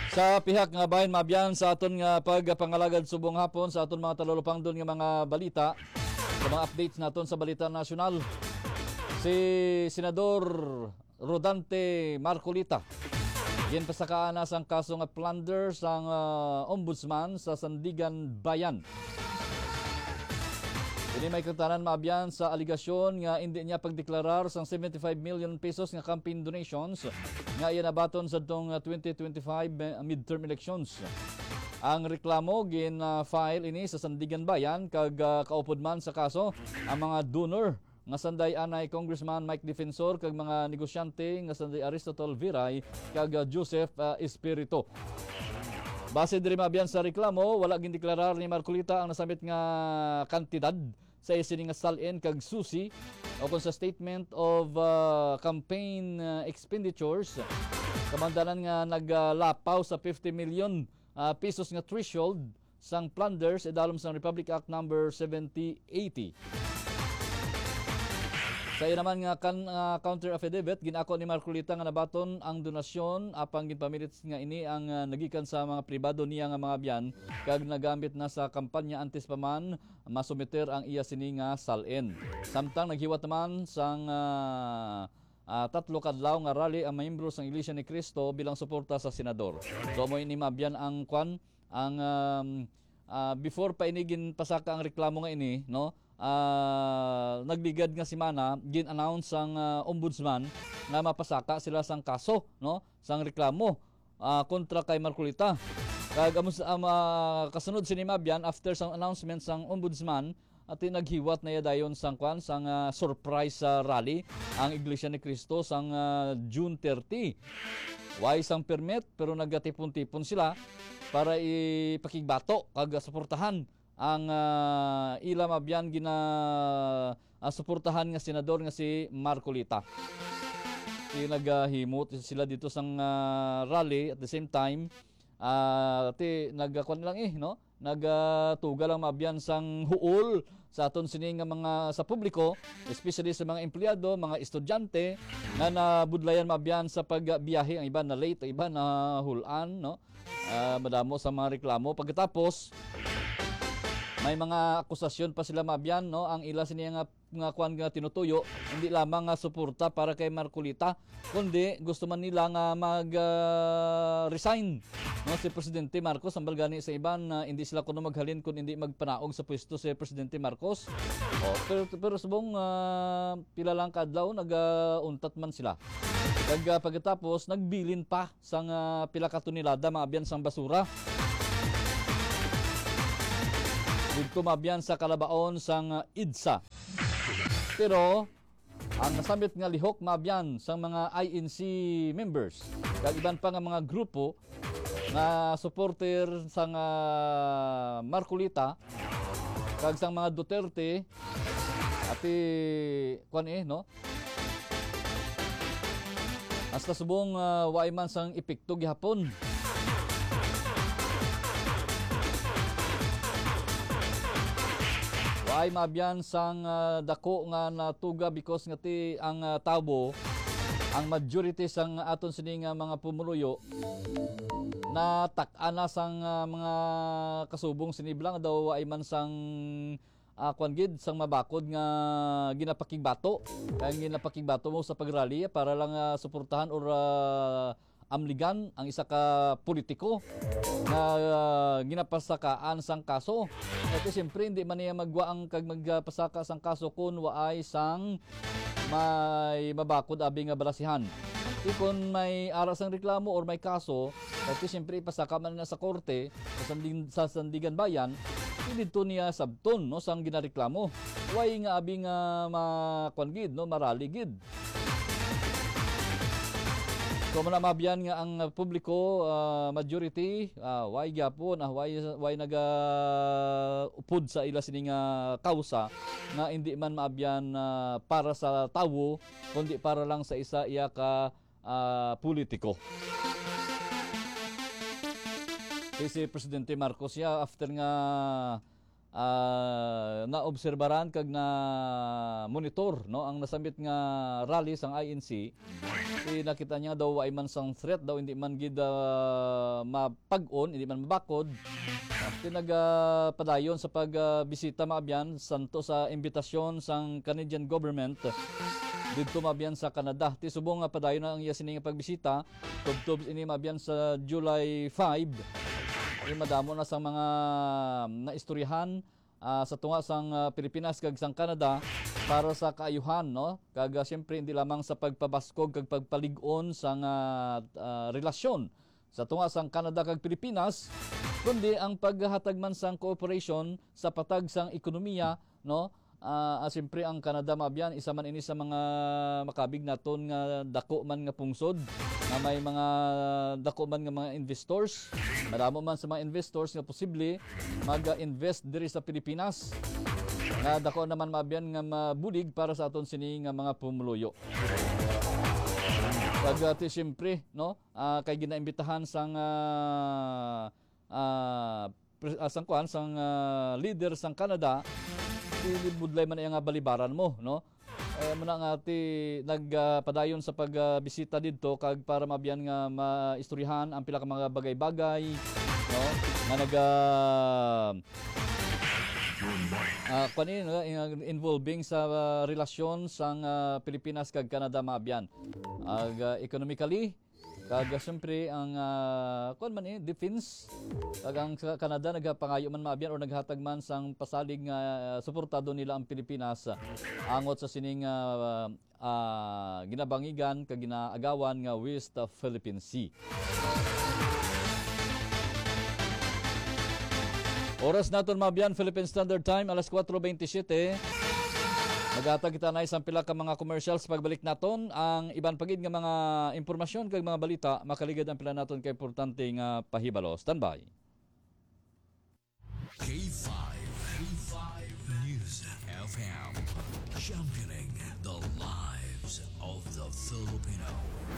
Sa pihak nga bahin mabyan sa aton nga pagpangalagad subong hapon sa aton mga talulupang doon nga mga balita, sa mga updates naton sa balita nasyonal. Si Senador Rodante Marcolita ginpasakaan na sang kaso nga plunder sang ombudsman sa Sandigan Bayan. Ini may katanan mabyan sa aligasyon nga hindi niya pagdeklarar sang 75 million pesos nga campaign donations nga iya nabaton sa tong 2025 midterm elections. Ang reklamo gin-file ini sa Sandigan Bayan kag kaupod man sa kaso ang mga donor nga sanday anay Congressman Mike Defensor kag mga negosyante nga sanday Aristotle Viray kag Joseph Espirito. Base diri mabyan sa reklamo, wala gindeklarar ni Marcolita ang nasamit nga kantidad sa isining nga salin kag susi o kung sa statement of campaign expenditures. Kamandanan nga naglapaw sa 50 million pesos nga threshold sang plunders idalom sang Republic Act number 7080. Sa naman nga counter affidavit ginako ni Marcolita nga nabaton ang donasyon apang ginpamilit nga ini ang nagikan sa mga pribado niya nga mga biyan kag nagamit na sa kampanya antes pa man masumiter ang iya sini nga salin. Samtang naghiwat naman sang tatlo kadlaw nga rally ang miyembro sang Iglesia ni Cristo bilang suporta sa senador. So mo ini mabyan ang before pa ini ginpasaka ang reklamo nga ini, no? Nagligad nga simana gin-announce ang ombudsman nga mapasaka sila sang kaso, no, sang reklamo kontra kay Marcolita. Kag kasunod sini mabyan after sang announcement sang ombudsman at naghiwat na dayon sang surprise rally ang Iglesia ni Cristo sang June 30. Way sang permit pero nagatipon-tipon sila para ipakigbato kag suportahan ang ila mabyan suportahan nga senador nga si Marcolita. Naghimot sila dito sang rally at the same time nagkuan lang no, nagtuga lang mabyan sang huol sa aton sini nga mga sa publiko, especially sa mga empleyado, mga estudyante nga nabudlayan mabyan sa pagbiyahe, ang iba na late, ang iba na hulan, no. Madamo sa mga reklamo. Pagkatapos may mga akusasyon pa sila mabyan, no, ang ila sini nga kuan nga tinutuyo hindi lamang nga suporta para kay Marcolita kundi gusto man nila nga resign, no, si Presidente Marcos ambal gani sa iban hindi sila kuno maghalin kun hindi magpanaog sa pwesto si Presidente Marcos. Pero subong pila lang kadlaw nag-untat man sila. Kag pagkatapos nagbilin pa sang pila ka tonelada mabyan sang basura dito mabyan sa kalabaon sang IDSA. Pero ang nasamit nga lihok mabyan sang mga INC members kag iban pa nga mga grupo nga supporter sang Marcolita kag sang mga Duterte ati kuan no. Hasta subong way man sang epekto gihapon. Ay mabyan sang dako nga natuga because nga ti ang tabo ang majority sang aton sini nga mga pumuluyo na tak-ana sang mga kasubong siniblang daw ay man sang kuan gid sang mabakod nga ginapakigbato kay ginapakigbato mo sa pagrally para lang suportahan or amligan ang isa ka politiko na ginapasakaan sang kaso. Ito siyempre hindi man niya magwa ang kag magpasaka sang kaso kun waay sang may mabakod abi nga balasihan. Kung may aras ang reklamo or may kaso, ito siyempre ipasaka man na sa korte sa Sandigan Bayan, dito niya sabton, no, sang ginareklamo. Way nga abi nga makuan no, marali gid. So mabyan nga ang publiko majority way gyapon way upod sa ila sini nga kausa nga hindi man maabyan para sa tawo kundi para lang sa isa iya ka politiko. Si Presidente Marcos ya after nga naobserbaran kag na monitor no ang nasambit nga rally sang INC. Nakita niya daw ay man sang threat daw, hindi man gid mapag-on, hindi man mabakod. Pinagpadayon sa pagbisita maabyan santo sa imbitasyon sang Canadian government dito maabyan sa Canada. Ti subong nga padayon na ang iya sining pagbisita tubtob ini maabyan sa July 5. Madamo na sang mga naistoryahan sa tunga sang Pilipinas kag sang Canada para sa kaayuhan, no? Kag siyempre hindi lamang sa pagpabaskog kag pagpalig-on sang relasyon sa tunga sang Canada kag Pilipinas, kundi ang paghatag man sang cooperation sa patag sang ekonomiya, no? Siyempre ang Canada maabyan isa man ini sa mga makabig naton nga dako man nga pungsod na may mga dako man nga mga investors. Madamo man sa mga investors nga posible mag-invest diri sa Pilipinas. Nga dako naman maabyan nga mabulig para sa aton sini nga mga pumuluyo. Kag siyempre no kay ginaimbitahan sang sang leader sang Canada, budlay man nga balibaran mo, no? Muna nga nagpadayon sa pagbisita didto kag para mabiyan nga maistoryahan ang pila ka mga bagay-bagay, no? Nga involving sa relasyon sang Pilipinas kag Canada mabiyan. Economically, kag siyempre ang defense kag ang Canada nagpangayo man maabyan o naghatag man sang pasalig nga suportado nila ang Pilipinas angot sa sining ginabangigan kag ginaagawan nga West Philippine Sea. Oras naton maabyan Philippine Standard Time alas 4:27. Maghatag kita na isang pila ka mga commercials pagbalik naton ang iban pagid nga mga impormasyon kag mga balita makaligad ang pila naton kay importante nga pahibalo. Standby. K5 News FM, championing the lives of the Filipino.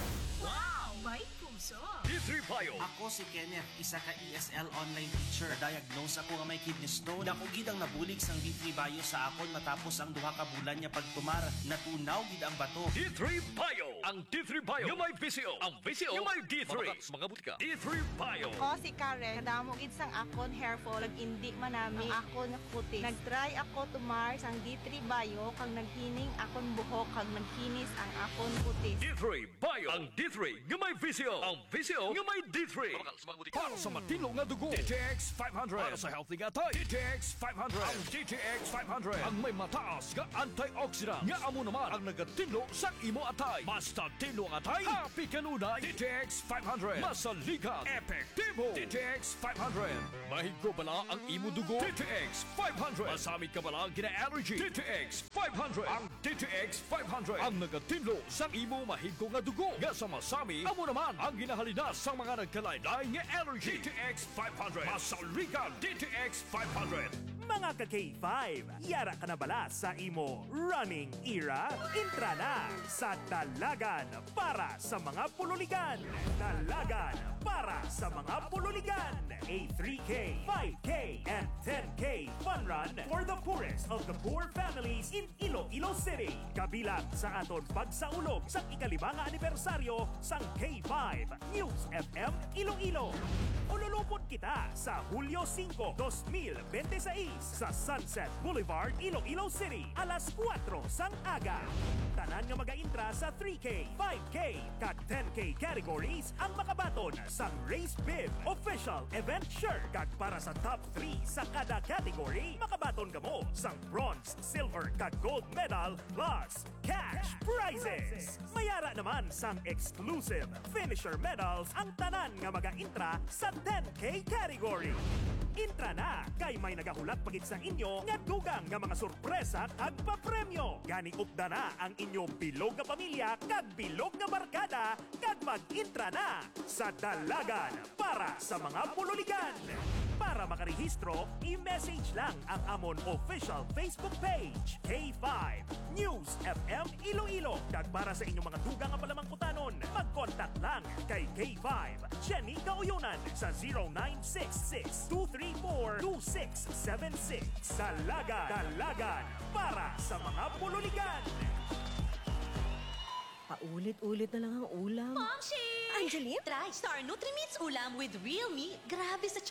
Wow! May puso! D3 Bio. Ako si Kenneth, isa ka ESL online teacher. Diagnose ako nga may kidney stone. Ako gid ang nabulig sang D3 Bio sa akon matapos ang duha ka bulan niya pagtumar. Natunaw gid ang bato. D3 Bio. Ang D3 Bio yung may VCO. Ang VCO yung may D3. Mga butika. D3 Bio. Ako si Karen, kadamo gid sang akon hair fall, indi manami ang akon puti. Nagtry ako tumar sang D3 Bio kang naghining akon buhok kang naghinis ang akon puti. D3 Bio. Ang D3 yung may VCO. Ang VCO yung may D3. Para sa matino nga dugo, DTX 500. Para sa healthy nga tayo, DTX 500. Ang DTX 500 ang may mataas nga antioxidant. Nga amo naman ang nagatino sa imo atay. Basta tino ang atay, happy kanunay. DTX 500. Masaligan, epektibo. DTX 500. Mahigo bala ang imo dugo. DTX 500. Masamit ka bala gina-allergy. DTX 500. Ang DTX 500 ang nagatino sa imo mahigo nga dugo. Nga sa masami, amo naman ang ginahalina sa mga nagkalaylay nga allergy. DTX 500. Masaligan DTX 500. Mga ka-K5, yara ka na bala sa imo running era? Intra na sa Dalagan para sa mga pululigan. Dalagan para sa mga pululigan. A 3K, 5K, and 10K fun run for the poorest of the poor families in Iloilo City. Kabilang sa aton pagsaulog sa ika-5 anibersaryo sang K5 News FM Iloilo. Ululupot kita sa Hulyo 5, 2026 sa Sunset Boulevard, Iloilo City, alas 4 sang aga. Tanan nga mag-intra sa 3K, 5K, kag 10K categories ang makabaton sang Race Bib Official Event Shirt. Kag para sa top 3 sa kada category, makabaton ka mo sang bronze, silver, kag gold medal plus cash prizes. Mayara naman sang exclusive finisher medals ang tanan nga mag-intra sa 10K category. Intra na kay may nagahulat pagit sa inyo nga dugang nga mga sorpresa kag papremyo. Gani upda na ang inyong bilog nga pamilya kag bilog nga barkada kag mag-intra na sa Dalagan para sa mga pululigan. Para makarehistro, i-message lang ang amon official Facebook page, K5 News FM Iloilo. Kag para sa inyong mga dugang nga palamangkutanon, mag-contact lang kay K5 Jenny Mauyonan sa 0966-234-2676. Dalagan para sa mga pululigan. Paulit-ulit na lang ang ulam. Momshi! Angeline? Try Star Nutri-Meats ulam with real meat. Grabe sa